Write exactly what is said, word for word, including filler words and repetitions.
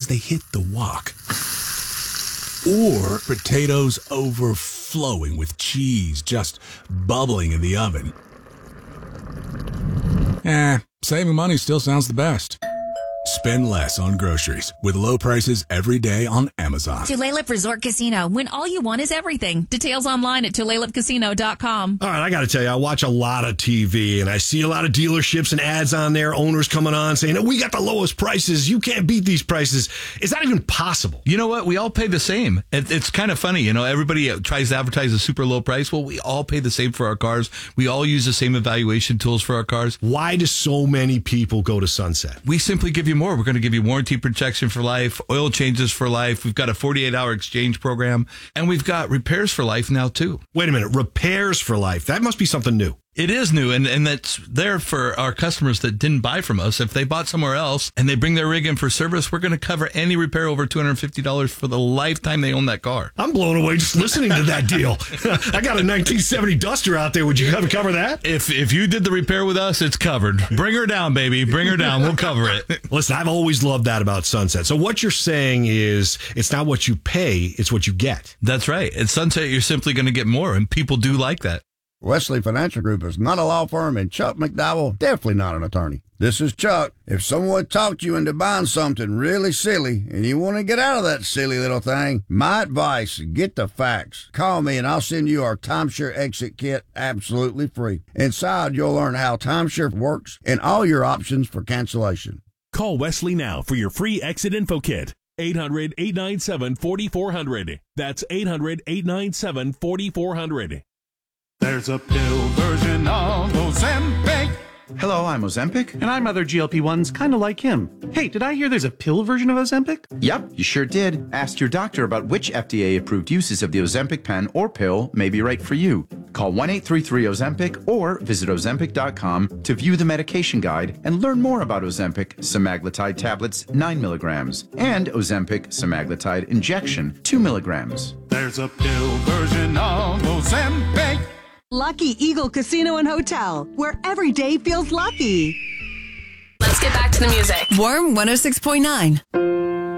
they hit the wok. Or potatoes overflowing with cheese just bubbling in the oven. Eh, saving money still sounds the best. Spend less on groceries with low prices every day on Amazon. Tulalip Resort Casino, when all you want is everything. Details online at tulalip casino dot com. All right, I got to tell you, I watch a lot of T V, and I see a lot of dealerships and ads on there, owners coming on saying, oh, we got the lowest prices. You can't beat these prices. Is that even possible? You know what? We all pay the same. It, it's kind of funny. You know, everybody tries to advertise a super low price. Well, we all pay the same for our cars. We all use the same evaluation tools for our cars. Why do so many people go to Sunset? We simply give you more. We're going to give you warranty protection for life, oil changes for life. We've got a forty-eight hour exchange program, and we've got repairs for life now, too. Wait a minute. Repairs for life. That must be something new. It is new, and, and that's there for our customers that didn't buy from us. If they bought somewhere else and they bring their rig in for service, we're going to cover any repair over two hundred fifty dollars for the lifetime they own that car. I'm blown away just listening to that deal. I got a nineteen seventy Duster out there. Would you cover that? If if you did the repair with us, it's covered. Bring her down, baby. Bring her down. We'll cover it. Listen, I've always loved that about Sunset. So what you're saying is it's not what you pay, it's what you get. That's right. At Sunset, you're simply going to get more, and people do like that. Wesley Financial Group is not a law firm, and Chuck McDowell definitely not an attorney. This is Chuck. If someone talked you into buying something really silly and you want to get out of that silly little thing, my advice, get the facts. Call me and I'll send you our Timeshare Exit Kit absolutely free. Inside, you'll learn how timeshare works and all your options for cancellation. Call Wesley now for your free Exit Info Kit. eight hundred, eight nine seven, four four zero zero. That's eight hundred, eight nine seven, four four zero zero. There's a pill version of Ozempic. Hello, I'm Ozempic. And I'm other G L P ones kind of like him. Hey, did I hear there's a pill version of Ozempic? Yep, you sure did. Ask your doctor about which F D A-approved uses of the Ozempic pen or pill may be right for you. Call one eight three three Ozempic or visit ozempic dot com to view the medication guide and learn more about Ozempic semaglutide tablets nine milligrams and Ozempic semaglutide injection two milligrams. There's a pill version of Ozempic. Lucky Eagle Casino and Hotel, where every day feels lucky. Let's get back to the music. Warm one oh six point nine.